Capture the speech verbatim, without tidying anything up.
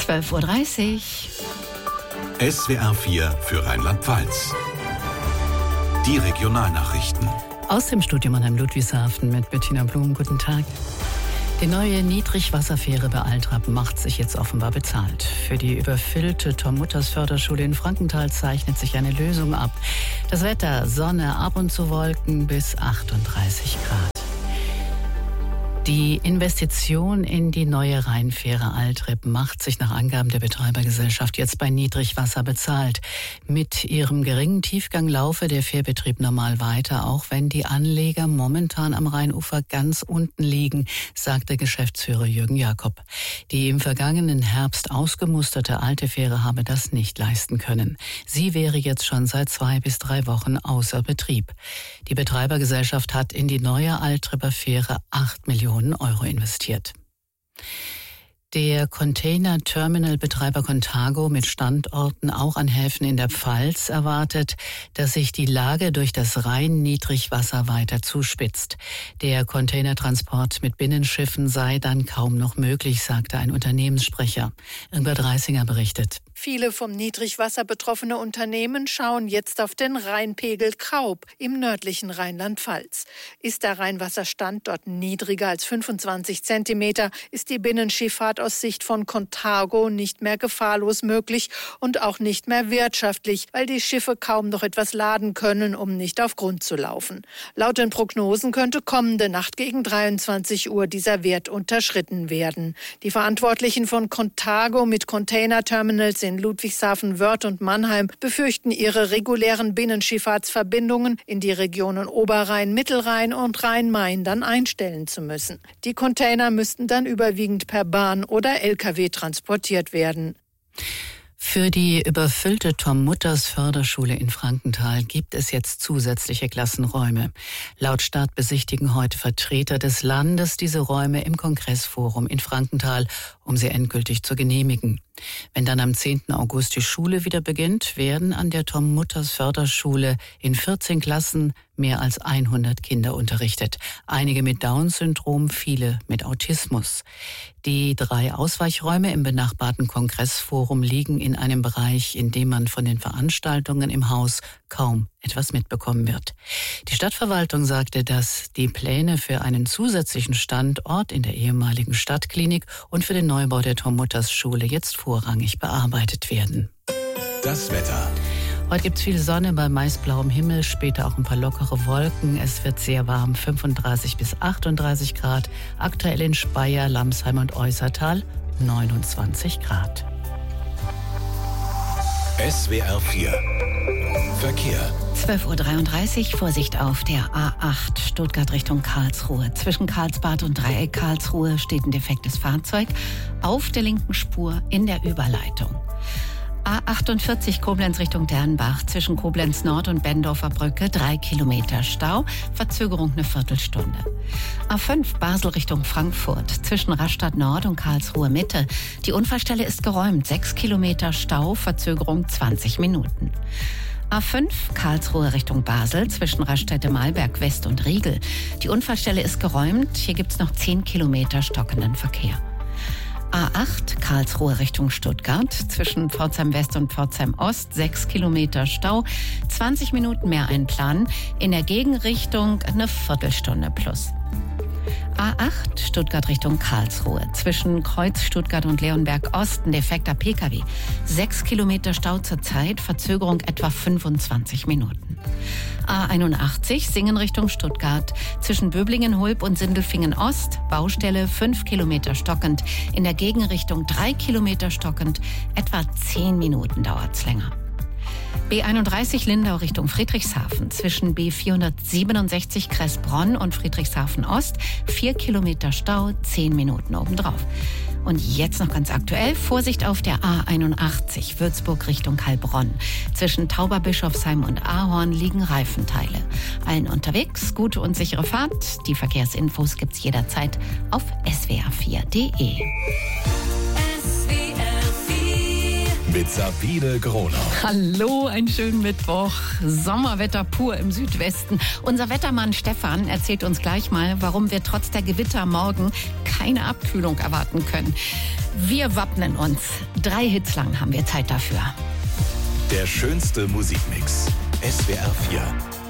zwölf Uhr dreißig. S W R vier für Rheinland-Pfalz. Die Regionalnachrichten. Aus dem Studio Mannheim-Ludwigshafen mit Bettina Blum. Guten Tag. Die neue Niedrigwasserfähre bei Altrab macht sich jetzt offenbar bezahlt. Für die überfüllte Tom-Mutters-Förderschule in Frankenthal zeichnet sich eine Lösung ab. Das Wetter: Sonne, ab und zu Wolken bis achtunddreißig Grad. Die Investition in die neue Rheinfähre Altrib macht sich nach Angaben der Betreibergesellschaft jetzt bei Niedrigwasser bezahlt. Mit ihrem geringen Tiefgang laufe der Fährbetrieb normal weiter, auch wenn die Anleger momentan am Rheinufer ganz unten liegen, sagte Geschäftsführer Jürgen Jakob. Die im vergangenen Herbst ausgemusterte alte Fähre habe das nicht leisten können. Sie wäre jetzt schon seit zwei bis drei Wochen außer Betrieb. Die Betreibergesellschaft hat in die neue Altriber Fähre acht Millionen Euro investiert. Der Container-Terminal-Betreiber Contago mit Standorten auch an Häfen in der Pfalz erwartet, dass sich die Lage durch das Rhein-Niedrigwasser weiter zuspitzt. Der Containertransport mit Binnenschiffen sei dann kaum noch möglich, sagte ein Unternehmenssprecher. Irmgard Reisinger berichtet. Viele vom Niedrigwasser betroffene Unternehmen schauen jetzt auf den Rheinpegel Kaub im nördlichen Rheinland-Pfalz. Ist der Rheinwasserstand dort niedriger als fünfundzwanzig Zentimeter, ist die Binnenschifffahrt aus Sicht von Contago nicht mehr gefahrlos möglich und auch nicht mehr wirtschaftlich, weil die Schiffe kaum noch etwas laden können, um nicht auf Grund zu laufen. Laut den Prognosen könnte kommende Nacht gegen dreiundzwanzig Uhr dieser Wert unterschritten werden. Die Verantwortlichen von Contago mit Containerterminals in Ludwigshafen, Wörth und Mannheim befürchten, ihre regulären Binnenschifffahrtsverbindungen in die Regionen Oberrhein, Mittelrhein und Rhein-Main dann einstellen zu müssen. Die Container müssten dann überwiegend per Bahn oder L K W transportiert werden. Für die überfüllte Tom-Mutters-Förderschule in Frankenthal gibt es jetzt zusätzliche Klassenräume. Laut Stadt besichtigen heute Vertreter des Landes diese Räume im Kongressforum in Frankenthal, um sie endgültig zu genehmigen. Wenn dann am zehnten August die Schule wieder beginnt, werden an der Tom-Mutters-Förderschule in vierzehn Klassen mehr als hundert Kinder unterrichtet. Einige mit Down-Syndrom, viele mit Autismus. Die drei Ausweichräume im benachbarten Kongressforum liegen in einem Bereich, in dem man von den Veranstaltungen im Haus kaum etwas mitbekommen wird. Die Stadtverwaltung sagte, dass die Pläne für einen zusätzlichen Standort in der ehemaligen Stadtklinik und für den Neubau der Tom-Mutters-Schule jetzt vorrangig bearbeitet werden. Das Wetter. Heute gibt es viel Sonne bei meist blauem Himmel, später auch ein paar lockere Wolken. Es wird sehr warm, fünfunddreißig bis achtunddreißig Grad. Aktuell in Speyer, Lamsheim und Eußertal neunundzwanzig Grad. S W R vier Verkehr. zwölf Uhr dreiunddreißig, Vorsicht auf der A acht Stuttgart Richtung Karlsruhe. Zwischen Karlsbad und Dreieck Karlsruhe steht ein defektes Fahrzeug auf der linken Spur in der Überleitung. A achtundvierzig Koblenz Richtung Dernbach, zwischen Koblenz Nord und Bendorfer Brücke, drei Kilometer Stau, Verzögerung eine Viertelstunde. A fünf Basel Richtung Frankfurt, zwischen Rastatt Nord und Karlsruhe Mitte. Die Unfallstelle ist geräumt, sechs Kilometer Stau, Verzögerung zwanzig Minuten. A fünf Karlsruhe Richtung Basel, zwischen Raststätte-Malberg West und Riegel. Die Unfallstelle ist geräumt, hier gibt's noch zehn Kilometer stockenden Verkehr. A acht Karlsruhe Richtung Stuttgart, zwischen Pforzheim West und Pforzheim Ost, sechs Kilometer Stau, zwanzig Minuten mehr einplanen, in der Gegenrichtung eine Viertelstunde plus. A acht Stuttgart Richtung Karlsruhe, zwischen Kreuz Stuttgart und Leonberg Ost, ein defekter P K W, sechs Kilometer Stau zur Zeit, Verzögerung etwa fünfundzwanzig Minuten. A einundachtzig Singen Richtung Stuttgart, zwischen Böblingen, Hulb und Sindelfingen Ost, Baustelle fünf Kilometer stockend, in der Gegenrichtung drei Kilometer stockend, etwa zehn Minuten dauert's länger. B einunddreißig Lindau Richtung Friedrichshafen, zwischen B vierhundertsiebenundsechzig Kressbronn und Friedrichshafen Ost, vier Kilometer Stau, zehn Minuten obendrauf. Und jetzt noch ganz aktuell, Vorsicht auf der A einundachtzig, Würzburg Richtung Heilbronn. Zwischen Tauberbischofsheim und Ahorn liegen Reifenteile. Allen unterwegs, gute und sichere Fahrt. Die Verkehrsinfos gibt's jederzeit auf S W R vier Punkt de. Mit Sabine Gronau. Hallo, einen schönen Mittwoch. Sommerwetter pur im Südwesten. Unser Wettermann Stefan erzählt uns gleich mal, warum wir trotz der Gewitter morgen keine Abkühlung erwarten können. Wir wappnen uns. Drei Hits lang haben wir Zeit dafür. Der schönste Musikmix. S W R vier.